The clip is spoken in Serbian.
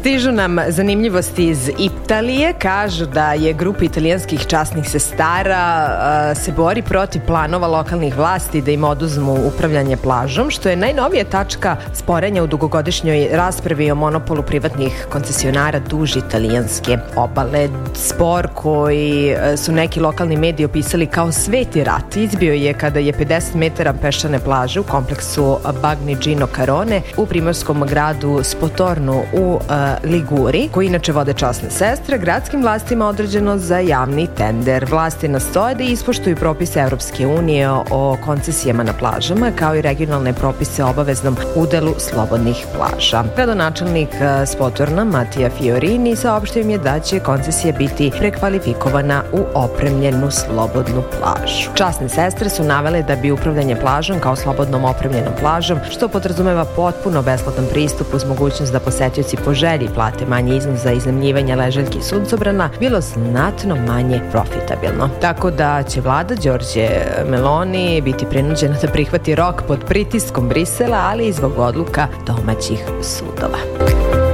Stižu nam zanimljivosti iz Italije. Kažu da je grupa italijanskih časnih sestara se bori protiv planova lokalnih vlasti da im oduzmu upravljanje plažom, što je najnovija tačka sporenja u dugogodišnjoj raspravi o monopolu privatnih koncesionara duž italijanske obale. Spor koji su neki lokalni mediji opisali kao sveti rat izbio je kada je 50 metara peščane plaže u kompleksu Bagnigino Carone u primorskom gradu Spotornu u Liguri, koji inače vode časne sestre, gradskim vlastima određeno za javni tender. Vlasti nastoje da ispoštuju propise Evropske unije o koncesijama na plažama, kao i regionalne propise o obaveznom udelu slobodnih plaža. Gradonačelnik Spotorna Matija Fiorini saopštio im je da će koncesija biti prekvalifikovana u opremljenu slobodnu plažu. Časne sestre su navele da bi upravljanje plažom kao slobodnom opremljenom plažom, što podrazumeva potpuno besplatan pristup uz mogućnost da posetioci po želji plate manji iznos za iznajmljivanje ležaljki i suncobrana, bilo znatno manje profitabilno. Tako da će vlada Đorđe Meloni biti prinuđena da prihvati rok pod pritiskom Brisela, ali i zbog odluka domaćih sudova.